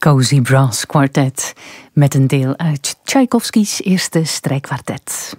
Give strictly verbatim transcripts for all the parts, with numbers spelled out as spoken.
Cozy Brass Quartet met een deel uit Tchaikovskys eerste strijkkwartet.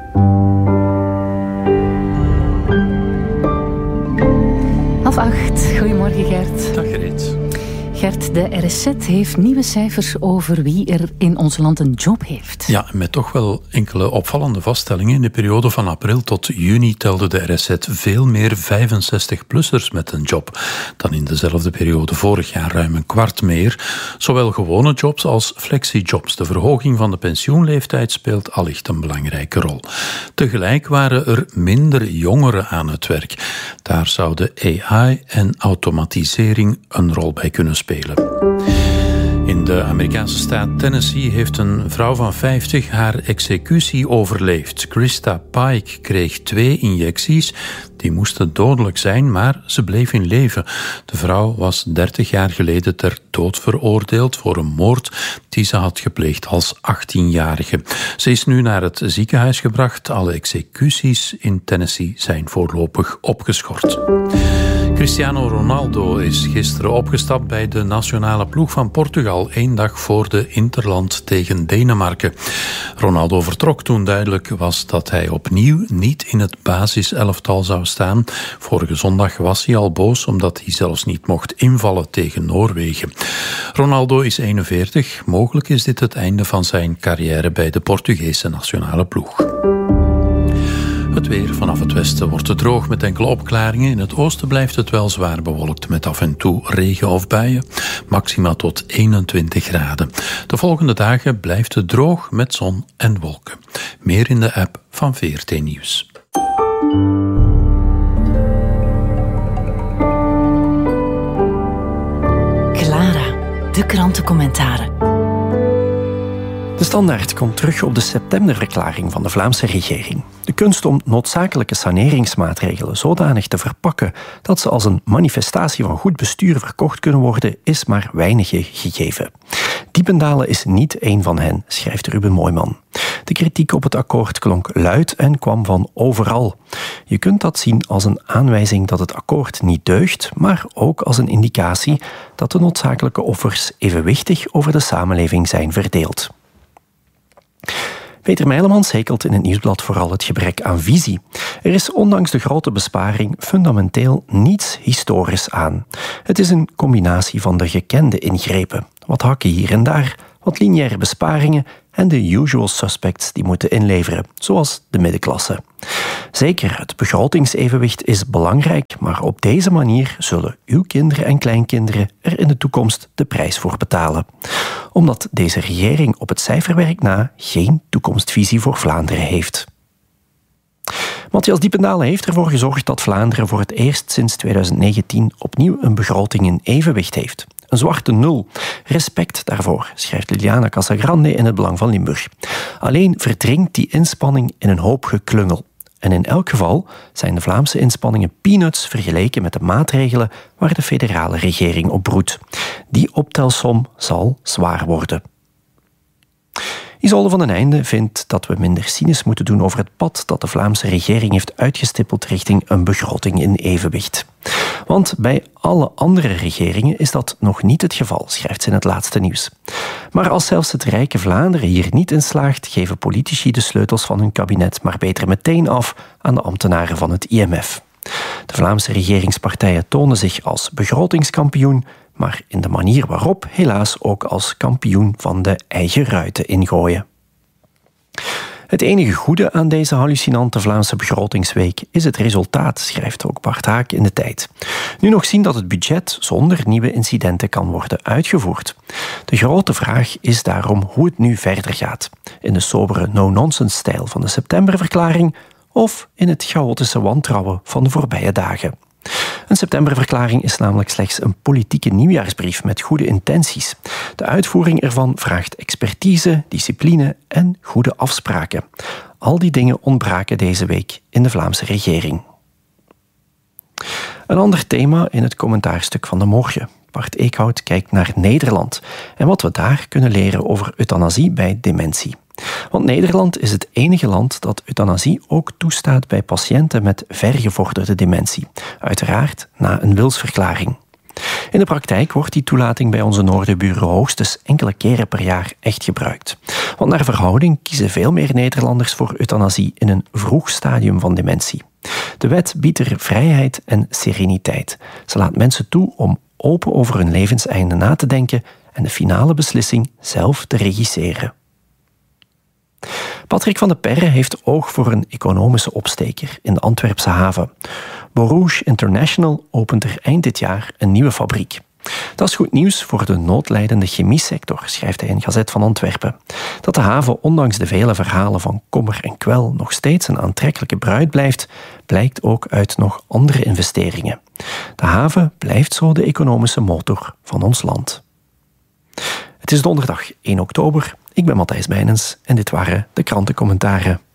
Half acht. Goedemorgen, Gert. Dag, Greet. Gert, de R S Z heeft nieuwe cijfers over wie er in ons land een job heeft. Ja, met toch wel enkele opvallende vaststellingen. In de periode van april tot juni telde de R S Z veel meer vijfenzestig-plussers met een job dan in dezelfde periode vorig jaar, ruim een kwart meer. Zowel gewone jobs als flexijobs. De verhoging van de pensioenleeftijd speelt allicht een belangrijke rol. Tegelijk waren er minder jongeren aan het werk. Daar zouden A I en automatisering een rol bij kunnen spelen. In de Amerikaanse staat Tennessee heeft een vrouw van vijftig haar executie overleefd. Krista Pike kreeg twee injecties. Die moesten dodelijk zijn, maar ze bleef in leven. De vrouw was dertig jaar geleden ter dood veroordeeld voor een moord die ze had gepleegd als achttienjarige. Ze is nu naar het ziekenhuis gebracht. Alle executies in Tennessee zijn voorlopig opgeschort. Cristiano Ronaldo is gisteren opgestapt bij de nationale ploeg van Portugal, één dag voor de interland tegen Denemarken. Ronaldo vertrok toen duidelijk was dat hij opnieuw niet in het basiselftal zou staan. Vorige zondag was hij al boos omdat hij zelfs niet mocht invallen tegen Noorwegen. Ronaldo is eenenveertig. Mogelijk is dit het einde van zijn carrière bij de Portugese nationale ploeg. Het weer. Vanaf het westen wordt het droog met enkele opklaringen. In het oosten blijft het wel zwaar bewolkt met af en toe regen of buien. Maxima tot eenentwintig graden. De volgende dagen blijft het droog met zon en wolken. Meer in de app van V R T Nieuws. Clara, de krantencommentaren. De Standaard komt terug op de septemberverklaring van de Vlaamse regering. De kunst om noodzakelijke saneringsmaatregelen zodanig te verpakken dat ze als een manifestatie van goed bestuur verkocht kunnen worden, is maar weinig gegeven. Diependalen is niet één van hen, schrijft Ruben Mooijman. De kritiek op het akkoord klonk luid en kwam van overal. Je kunt dat zien als een aanwijzing dat het akkoord niet deugt, maar ook als een indicatie dat de noodzakelijke offers evenwichtig over de samenleving zijn verdeeld. Peter Mijlemans hekelt in het Nieuwsblad vooral het gebrek aan visie. Er is ondanks de grote besparing fundamenteel niets historisch aan. Het is een combinatie van de gekende ingrepen. Wat hakken hier en daar, wat lineaire besparingen en de usual suspects die moeten inleveren, zoals de middenklasse. Zeker, het begrotingsevenwicht is belangrijk, maar op deze manier zullen uw kinderen en kleinkinderen er in de toekomst de prijs voor betalen. Omdat deze regering op het cijferwerk na geen toekomstvisie voor Vlaanderen heeft. Matthias Diependalen heeft ervoor gezorgd dat Vlaanderen voor het eerst sinds twintig negentien opnieuw een begroting in evenwicht heeft. Een zwarte nul. Respect daarvoor, schrijft Liliana Casagrande in het Belang van Limburg. Alleen verdrinkt die inspanning in een hoop geklungel. En in elk geval zijn de Vlaamse inspanningen peanuts vergeleken met de maatregelen waar de federale regering op broedt. Die optelsom zal zwaar worden. Isolde van den Einde vindt dat we minder cynisch moeten doen over het pad dat de Vlaamse regering heeft uitgestippeld richting een begroting in evenwicht. Want bij alle andere regeringen is dat nog niet het geval, schrijft ze in het laatste nieuws. Maar als zelfs het rijke Vlaanderen hier niet in slaagt, geven politici de sleutels van hun kabinet maar beter meteen af aan de ambtenaren van het I M F. De Vlaamse regeringspartijen tonen zich als begrotingskampioen, maar in de manier waarop helaas ook als kampioen van de eigen ruiten ingooien. Het enige goede aan deze hallucinante Vlaamse begrotingsweek is het resultaat, schrijft ook Bart Haak in de Tijd. Nu nog zien dat het budget zonder nieuwe incidenten kan worden uitgevoerd. De grote vraag is daarom hoe het nu verder gaat. In de sobere no-nonsense-stijl van de septemberverklaring of in het chaotische wantrouwen van de voorbije dagen. Een septemberverklaring is namelijk slechts een politieke nieuwjaarsbrief met goede intenties. De uitvoering ervan vraagt expertise, discipline en goede afspraken. Al die dingen ontbraken deze week in de Vlaamse regering. Een ander thema in het commentaarstuk van de morgen. Bart Eekhout kijkt naar Nederland en wat we daar kunnen leren over euthanasie bij dementie. Want Nederland is het enige land dat euthanasie ook toestaat bij patiënten met vergevorderde dementie. Uiteraard na een wilsverklaring. In de praktijk wordt die toelating bij onze noordenburen hoogstens enkele keren per jaar echt gebruikt. Want naar verhouding kiezen veel meer Nederlanders voor euthanasie in een vroeg stadium van dementie. De wet biedt er vrijheid en sereniteit. Ze laat mensen toe om open over hun levenseinde na te denken en de finale beslissing zelf te regisseren. Patrick van de Perre heeft oog voor een economische opsteker in de Antwerpse haven. Borouge International opent er eind dit jaar een nieuwe fabriek. Dat is goed nieuws voor de noodlijdende chemiesector, schrijft hij in Gazet van Antwerpen. Dat de haven ondanks de vele verhalen van kommer en kwel nog steeds een aantrekkelijke bruid blijft, blijkt ook uit nog andere investeringen. De haven blijft zo de economische motor van ons land. Het is donderdag één oktober. Ik ben Matthijs Bijnens en dit waren de krantencommentaren.